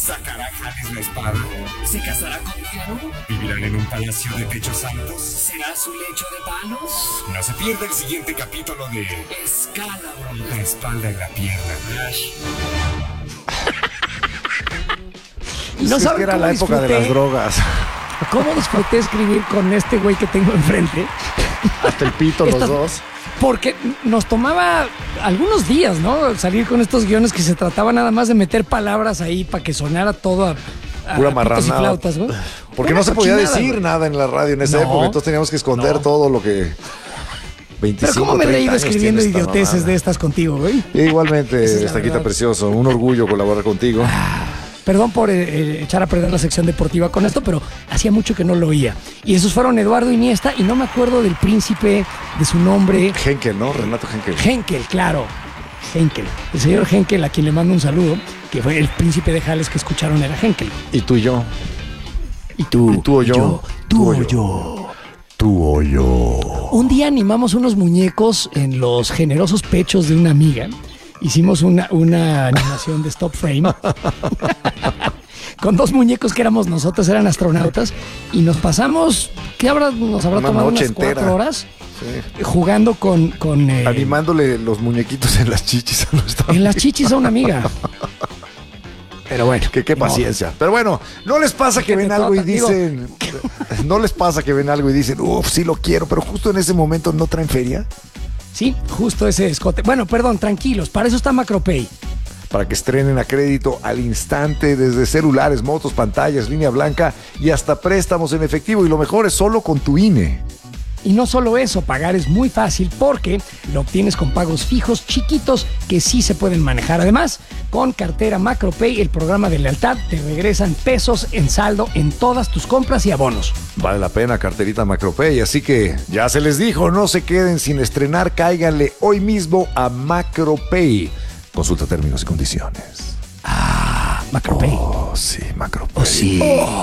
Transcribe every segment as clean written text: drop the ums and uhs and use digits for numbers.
¿Sacará Janes la espada? ¿Se casará con Diano? ¿Vivirán en un palacio de techos altos? ¿Será su lecho de palos? No se pierda el siguiente capítulo de Excalibur, la espalda y la pierna. No es saben que era cómo la época de las drogas. ¿Cómo disfruté escribir con este güey que tengo enfrente? Hasta el pito los dos. Porque nos tomaba algunos días, ¿no? Salir con estos guiones que se trataba nada más de meter palabras ahí para que sonara todo a pura pitos y marranada. flautas, ¿no? Porque Una no se podía cochinada, decir güey. nada en la radio en esa época, entonces teníamos que esconder todo lo que... 25, Pero cómo me he 30 reído años escribiendo tiene esta idioteces mamada. de estas contigo, güey. Igualmente, Esa es la Estaquita verdad. precioso, un orgullo colaborar contigo. Perdón por echar a perder la sección deportiva con esto, pero hacía mucho que no lo oía. Y esos fueron Eduardo Iniesta, y no me acuerdo del príncipe, de su nombre. Henkel, ¿no? Renato Henkel. Henkel, claro. Henkel. El señor Henkel, a quien le mando un saludo, que fue el príncipe de Jales que escucharon, era Henkel. Y tú y yo. Y tú. Y tú o yo. Tú o yo. Tú o yo. Un día animamos unos muñecos en los generosos pechos de una amiga. Hicimos una animación de stop frame con dos muñecos que éramos nosotros, eran astronautas, y nos pasamos, nos habrá Una tomado noche unas 4 entera. horas Sí. jugando con Animándole los muñequitos en las chichis a nuestra en las chichis a una amiga. Pero bueno. Que qué paciencia. Pero bueno, ¿no les pasa que ¿Qué ven te algo y toca? Digo, dicen... ¿No les pasa que ven algo y dicen, sí lo quiero, pero justo en ese momento no traen feria? Sí, justo ese escote. Bueno, perdón, tranquilos, para eso está Macropay. Para que estrenen a crédito al instante desde celulares, motos, pantallas, línea blanca y hasta préstamos en efectivo. Y lo mejor es solo con tu INE. Y no solo eso, pagar es muy fácil porque lo obtienes con pagos fijos chiquitos que sí se pueden manejar. Además, con cartera Macropay, el programa de lealtad, te regresan pesos en saldo en todas tus compras y abonos. Vale la pena carterita Macropay, así que ya se les dijo, no se queden sin estrenar, cáiganle hoy mismo a Macropay. Consulta términos y condiciones. Macropay. Oh, sí, Macropay. Oh, sí.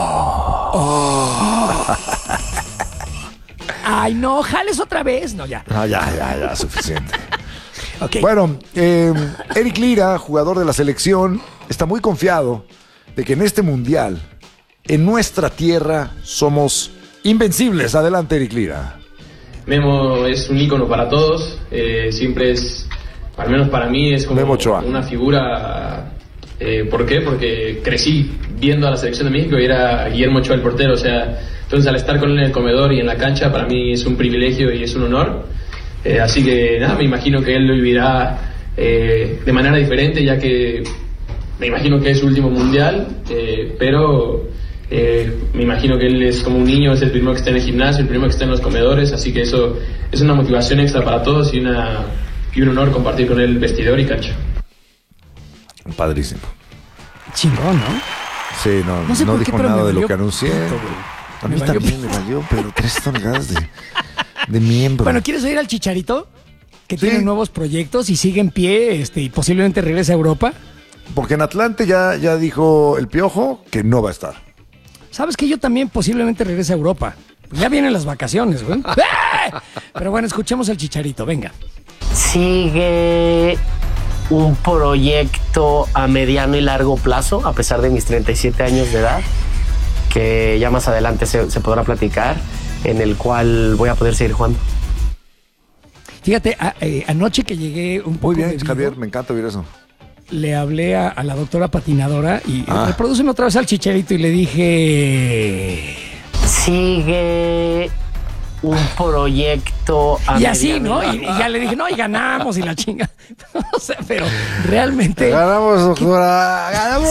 Ay, no, jales otra vez. No, ya. Ah, ya, suficiente. Ok. Bueno, Eric Lira, jugador de la selección, está muy confiado de que en este mundial, en nuestra tierra, somos invencibles. Adelante, Eric Lira. Memo es un ícono para todos, siempre es, al menos para mí, es como Memo Ochoa. una figura. ¿Por qué? Porque crecí viendo a la selección de México y era Guillermo Ochoa el portero, o sea, entonces al estar con él en el comedor y en la cancha, para mí es un privilegio y es un honor. Así que nada, me imagino que él lo vivirá de manera diferente, ya que me imagino que es su último mundial, pero me imagino que él es como un niño, es el primero que está en el gimnasio, el primero que está en los comedores, así que eso es una motivación extra para todos y un honor compartir con él vestidor y cancha. Padrísimo. Chingón, ¿no? Sí, No sé no por qué, dijo pero nada me de lo valió que anuncié. pito, güey. A mí Me valió también me valió, pero 3 toneladas de miembro. Bueno, ¿quieres oír al Chicharito? Que Sí. tiene nuevos proyectos y sigue en pie y posiblemente regrese a Europa. Porque en Atlante ya dijo el Piojo que no va a estar. ¿Sabes que yo también posiblemente regrese a Europa? Ya vienen las vacaciones, güey. ¡Ah! Pero bueno, escuchemos al Chicharito, venga. Sigue un proyecto a mediano y largo plazo, a pesar de mis 37 años de edad, que ya más adelante se podrá platicar, en el cual voy a poder seguir jugando. Fíjate, anoche que llegué un poco Muy bien, bebido, Javier, me encanta oír eso. le hablé a la doctora patinadora y reprodúceme otra vez al Chicharito y le dije... Sigue un proyecto a Y así, mediano ¿no? y Y ya le dije, no, y ganamos y la chinga. O sea, pero realmente... Ganamos, doctora. Ganamos.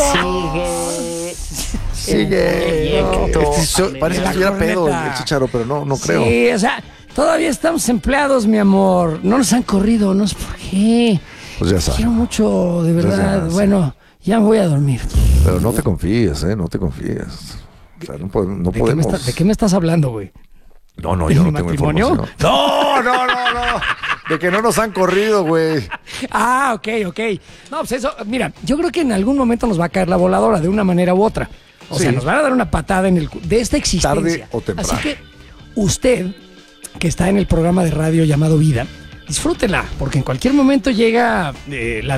Sigue. Parece que La estuviera pedo corneta. el Chicharo, pero no creo. Sí, o sea, todavía estamos empleados, mi amor. No nos han corrido, no sé por qué. Pues ya sabes. Quiero mucho, de Pues verdad. ya sabes. Bueno, ya me voy a dormir. Pero no te confíes, no te confíes. O sea, no podemos. ¿De qué me estás hablando, güey? No, ¿De yo mi no tengo matrimonio? información. No. De que no nos han corrido, güey. Ah, ok. No, pues eso, mira, yo creo que en algún momento nos va a caer la voladora de una manera u otra. O sea, Sí. nos van a dar una patada en el de esta existencia. Tarde o temprano. Así que usted, que está en el programa de radio llamado Vida, disfrútela, porque en cualquier momento llega la